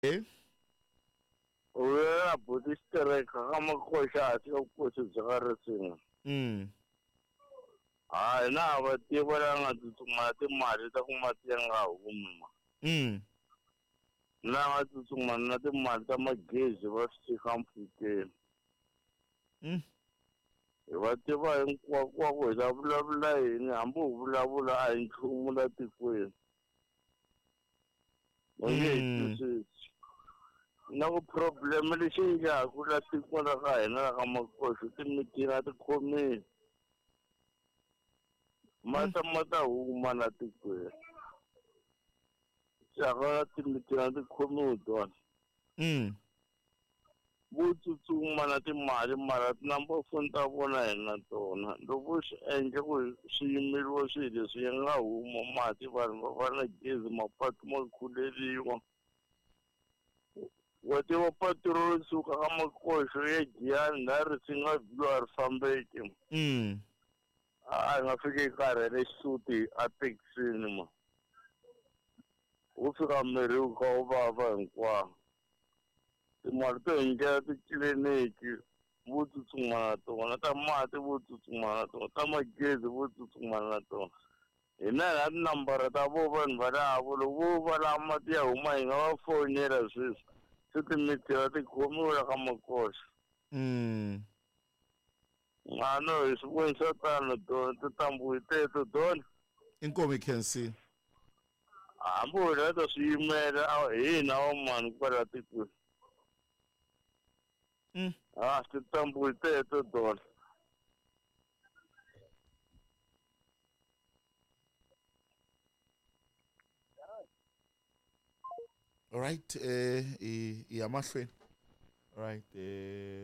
Eh? Uya Buddhist kama kosha ati okuthi zakarisini. Hayi na vativa lava nga tsutsuma timali ta ku mati ya nga humi ma. Na nga tsutsuma na timali ta magezi va swi chika mpfhukeni. Va tiva hinkwako hi ta vulavula yini hambi hu vulavula a hi nchumu la tikweni. Onge hi twisisi. Na ku problem lexi endlaku la tikweni ra ka hina la ka Makosi timiti na tikhomini. Mata huma la tikweni. Xaka timiti na tikhomi tona. Vo tsutsuma na timali mara tinambara foni ta vona hi na tona. Loko swi endla ku swi yimeriwa swilo leswi ya nga huma mati vanhu va va na gezi mapatu ma khuleriwa. Wa tiva patu ro suka ka Makosi ya Giyani na ri Singadlu a ri fambeki. A nga fiki nkarhi le Xisuti a thekisini ma. Wu fika mirhi wu kha wu vava hinkwawo. Timali to endlela titliliniki vo tsutsuma na tona ta mati vo tsutsuma na tona ta magezi vo tsutsuma na tona. Hi na tinambara ta vo vanhu va lavo loko va lava mati ya huma hi nga va fonela sweswi se timiti va ti khomiwa ka Makosi. No hi swi vonisa tano tona tintambu hi teto tona. Inkomo ikhensi. Hambi u leta swiyimela a hina van'wani kwala tikweni. Tintambu hi teto tona. All right, i amahlweni. All right,